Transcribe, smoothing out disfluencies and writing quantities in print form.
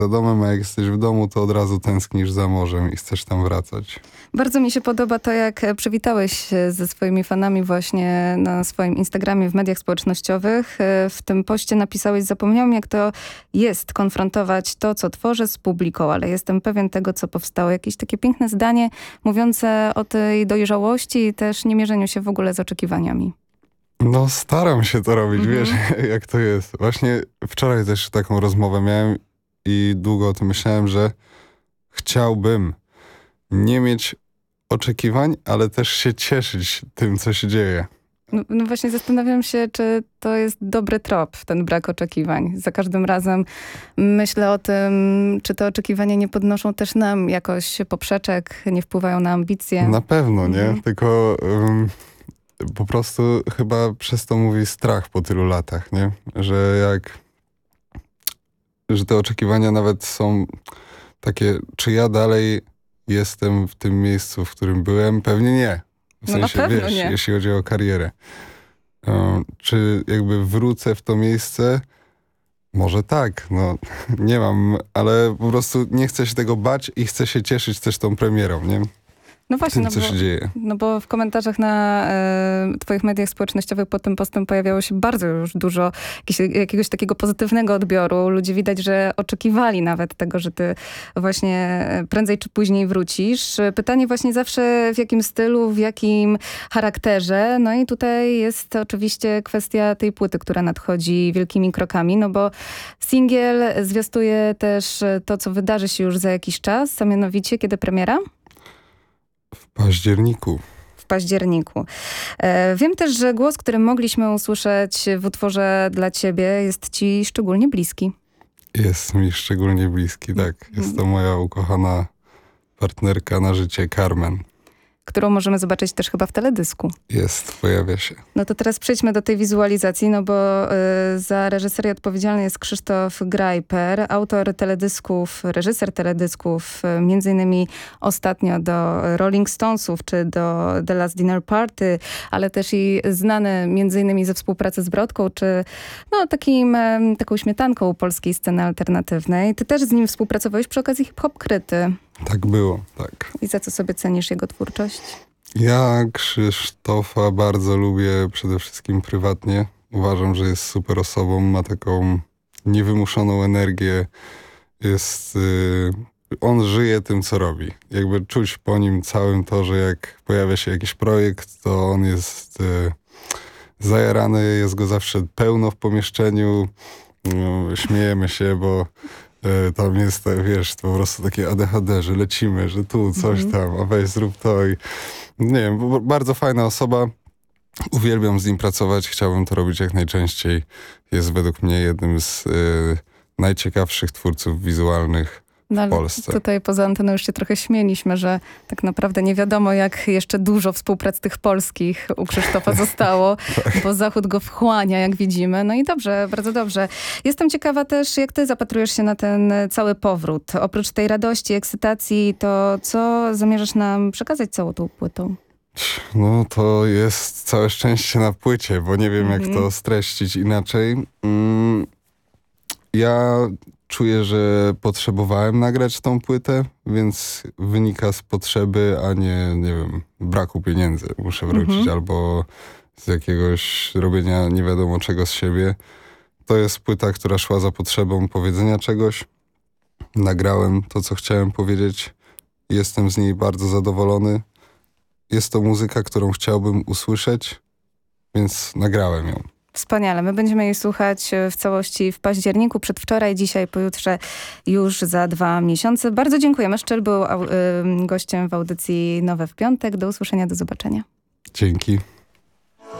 za domem, a jak jesteś w domu, to od razu tęsknisz za morzem i chcesz tam wracać. Bardzo mi się podoba to, jak przywitałeś się ze swoimi fanami właśnie na swoim Instagramie, w mediach społecznościowych. W tym poście napisałeś: zapomniałam, jak to jest konfrontować to, co tworzę, z publiką, ale jestem pewien tego, co powstało. Jakieś takie piękne zdanie mówiące o tej dojrzałości i też nie mierzeniu się w ogóle z oczekiwaniami. No staram się to robić, wiesz, jak to jest. Właśnie wczoraj też taką rozmowę miałem i długo o tym myślałem, że chciałbym nie mieć oczekiwań, ale też się cieszyć tym, co się dzieje. No właśnie zastanawiam się, czy to jest dobry trop, ten brak oczekiwań. Za każdym razem myślę o tym, czy te oczekiwania nie podnoszą też nam jakoś poprzeczek, nie wpływają na ambicje. Na pewno, nie? Tylko po prostu chyba przez to mówi strach po tylu latach, nie? Że te oczekiwania nawet są takie, czy ja dalej jestem w tym miejscu, w którym byłem? Pewnie nie. W No na sensie, pewno wiesz, nie. jeśli chodzi o karierę. Czy jakby wrócę w to miejsce? Może tak, no nie mam, ale po prostu nie chcę się tego bać i chcę się cieszyć też tą premierą, nie? No właśnie, Tym, co się dzieje. No bo w komentarzach na twoich mediach społecznościowych pod tym postem pojawiało się bardzo już dużo jakiegoś takiego pozytywnego odbioru. Ludzie widać, że oczekiwali nawet tego, że ty właśnie prędzej czy później wrócisz. Pytanie właśnie zawsze w jakim stylu, w jakim charakterze. No i tutaj jest oczywiście kwestia tej płyty, która nadchodzi wielkimi krokami, no bo singiel zwiastuje też to, co wydarzy się już za jakiś czas, a mianowicie kiedy premiera? W październiku. W październiku. Wiem też, że głos, który mogliśmy usłyszeć w utworze dla ciebie, jest ci szczególnie bliski. Jest mi szczególnie bliski, tak. Jest to moja ukochana partnerka na życie, Carmen. Którą możemy zobaczyć też chyba w teledysku. Jest, pojawia się. No to teraz przejdźmy do tej wizualizacji, no bo za reżyserię odpowiedzialny jest Krzysztof Grajper, autor teledysków, reżyser teledysków, między innymi ostatnio do Rolling Stonesów, czy do The Last Dinner Party, ale też i znany między innymi ze współpracy z Brodką, czy no taką śmietanką polskiej sceny alternatywnej. Ty też z nim współpracowałeś przy okazji Hip-Hop Kryty. Tak było, tak. I za co sobie cenisz jego twórczość? Ja Krzysztofa bardzo lubię przede wszystkim prywatnie. Uważam, że jest super osobą, ma taką niewymuszoną energię. On żyje tym, co robi. Jakby czuć po nim całym to, że jak pojawia się jakiś projekt, to on jest zajarany, jest go zawsze pełno w pomieszczeniu. No, śmiejemy się, bo tam jest, wiesz, to po prostu takie ADHD, że lecimy, że tu coś tam, a weź zrób to i nie wiem, bardzo fajna osoba. Uwielbiam z nim pracować, chciałbym to robić jak najczęściej. Jest według mnie jednym z najciekawszych twórców wizualnych w Polsce. Tutaj poza anteną już się trochę śmieliśmy, że tak naprawdę nie wiadomo, jak jeszcze dużo współprac tych polskich u Krzysztofa zostało, bo Zachód go wchłania, jak widzimy. No i dobrze, bardzo dobrze. Jestem ciekawa też, jak ty zapatrujesz się na ten cały powrót. Oprócz tej radości, ekscytacji, to co zamierzasz nam przekazać całą tą płytą? No to jest całe szczęście na płycie, bo nie wiem, jak to streścić inaczej. Ja czuję, że potrzebowałem nagrać tą płytę, więc wynika z potrzeby, a nie wiem, braku pieniędzy. Muszę wrócić albo z jakiegoś robienia nie wiadomo czego z siebie. To jest płyta, która szła za potrzebą powiedzenia czegoś. Nagrałem to, co chciałem powiedzieć. Jestem z niej bardzo zadowolony. Jest to muzyka, którą chciałbym usłyszeć, więc nagrałem ją. Wspaniale. My będziemy jej słuchać w całości w październiku, przedwczoraj, dzisiaj, pojutrze, już za 2 miesiące. Bardzo dziękujemy. Szczel był gościem w audycji Nowe w Piątek. Do usłyszenia, do zobaczenia. Dzięki.